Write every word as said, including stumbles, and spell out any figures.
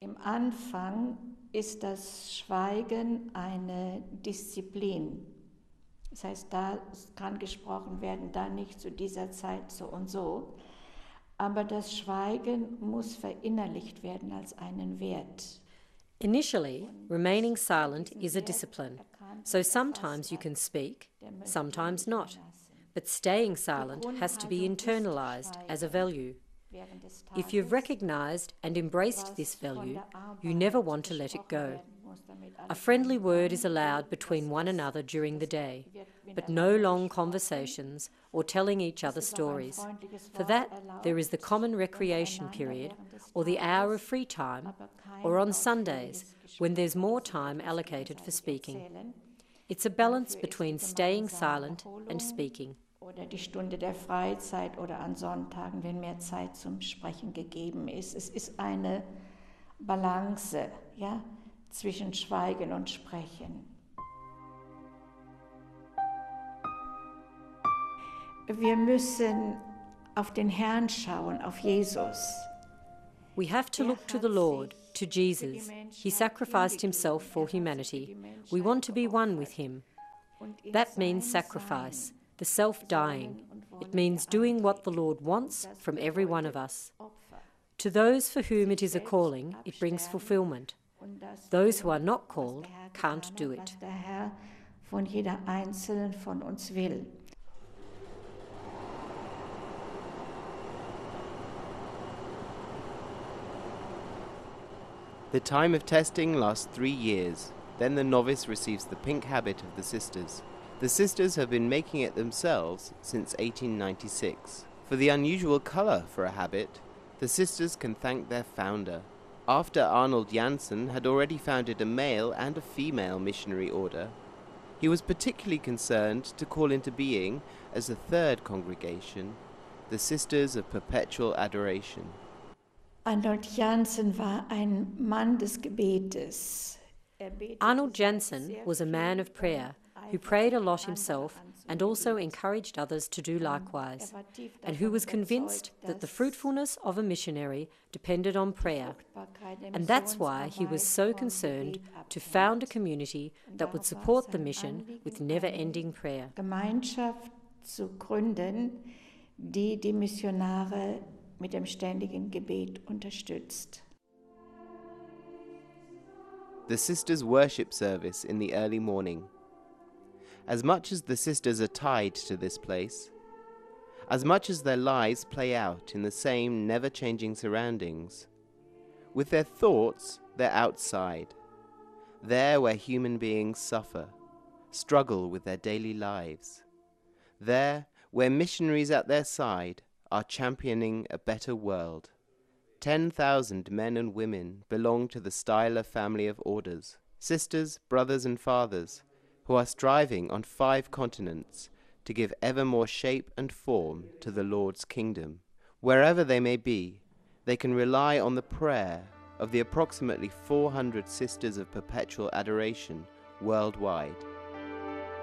Im Anfang ist das Schweigen eine Disziplin. Das heißt, da kann gesprochen werden, da nicht zu dieser Zeit so und so. Aber das Schweigen muss verinnerlicht werden als einen Wert. Initially, remaining silent is a discipline. So sometimes you can speak, sometimes not. But staying silent has to be internalized as a value. If you've recognized and embraced this value, you never want to let it go. A friendly word is allowed between one another during the day, but no long conversations or telling each other stories. For that, there is the common recreation period, or the hour of free time, or on Sundays, when there's more time allocated for speaking. It's a balance between staying silent and speaking. Oder die Stunde der Freizeit oder an Sonntagen, wenn mehr Zeit zum Sprechen gegeben ist. Es ist eine Balance, ja, zwischen Schweigen und Sprechen. Wir müssen auf den Herrn schauen, auf Jesus. We have to look to the Lord, to Jesus. He sacrificed himself for humanity. We want to be one with him. That means sacrifice, the self-dying. It means doing what the Lord wants from every one of us. To those for whom it is a calling, it brings fulfillment. Those who are not called can't do it. Was der Herr von jeder Einzelnen von uns will. The time of testing lasts three years. Then the novice receives the pink habit of the sisters. The sisters have been making it themselves since eighteen ninety-six. For the unusual colour for a habit, the sisters can thank their founder. After Arnold Jansen had already founded a male and a female missionary order, he was particularly concerned to call into being, as a third congregation, the Sisters of Perpetual Adoration. Arnold Jansen war ein Mann des Gebetes. Arnold Jansen was a man of prayer who prayed a lot himself and also encouraged others to do likewise, and who was convinced that the fruitfulness of a missionary depended on prayer. And that's why he was so concerned to found a community that would support the mission with never-ending prayer. Gemeinschaft zu gründen, die die Missionare mit dem ständigen Gebet unterstützt. The sisters' worship service in the early morning. As much as the sisters are tied to this place, as much as their lives play out in the same never-changing surroundings, with their thoughts, they're outside, there where human beings suffer, struggle with their daily lives, there where missionaries at their side are championing a better world. Ten thousand men and women belong to the Steyler family of orders, sisters, brothers and fathers, who are striving on five continents to give ever more shape and form to the Lord's kingdom. Wherever they may be, they can rely on the prayer of the approximately four hundred Sisters of Perpetual Adoration worldwide.